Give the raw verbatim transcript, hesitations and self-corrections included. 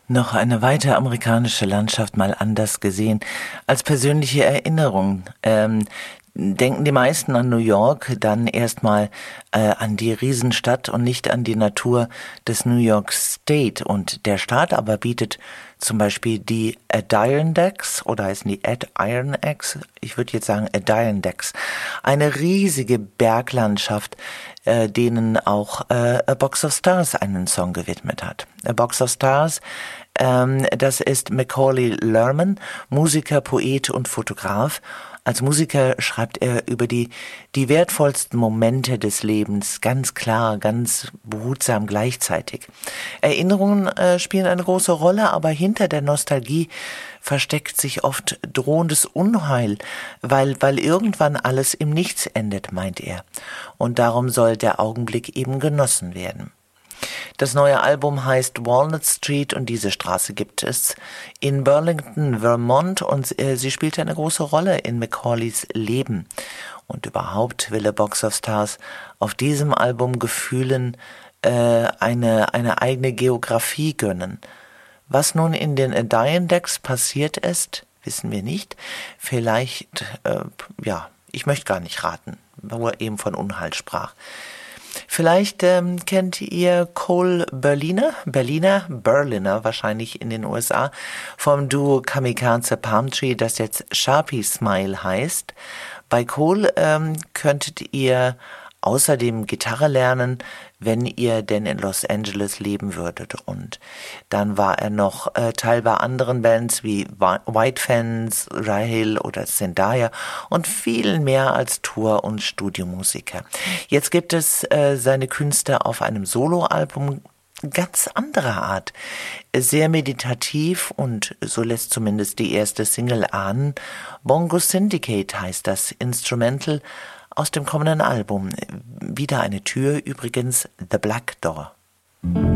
Noch eine weitere amerikanische Landschaft mal anders gesehen, als persönliche Erinnerung. Ähm, denken die meisten an New York, dann erstmal äh, an die Riesenstadt und nicht an die Natur des New York State. Und der Staat aber bietet zum Beispiel die Adirondacks, oder heißen die Adirondacks? Ich würde jetzt sagen Adirondacks. Eine riesige Berglandschaft, äh, denen auch äh, A Box of Stars einen Song gewidmet hat. A Box of Stars, ähm, das ist Macaulay Lerman, Musiker, Poet und Fotograf. Als Musiker schreibt er über die, die wertvollsten Momente des Lebens, ganz klar, ganz behutsam gleichzeitig. Erinnerungen äh, spielen eine große Rolle, aber hinter der Nostalgie versteckt sich oft drohendes Unheil, weil, weil irgendwann alles im Nichts endet, meint er. Und darum soll der Augenblick eben genossen werden. Das neue Album heißt Walnut Street und diese Straße gibt es in Burlington, Vermont, und äh, sie spielt eine große Rolle in Macaulays Leben. Und überhaupt will A Box of Stars auf diesem Album Gefühlen äh, eine, eine eigene Geografie gönnen. Was nun in den Adirondacks passiert ist, wissen wir nicht. Vielleicht, äh, ja, ich möchte gar nicht raten, wo er eben von Unheil sprach. Vielleicht ähm, kennt ihr Cole Berliner, Berliner, Berliner wahrscheinlich in den U S A, vom Duo Kamikaze Palm Tree, das jetzt Sharpie Smile heißt. Bei Cole ähm, könntet ihr außerdem Gitarre lernen, wenn ihr denn in Los Angeles leben würdet. Und dann war er noch äh, Teil bei anderen Bands wie White Fans, Rahel oder Zendaya und viel mehr als Tour- und Studiomusiker. Jetzt gibt es äh, seine Künste auf einem Soloalbum ganz anderer Art. Sehr meditativ und so lässt zumindest die erste Single ahnen. Bongo Syndicate heißt das Instrumental aus dem kommenden Album. Wieder eine Tür, übrigens The Black Door.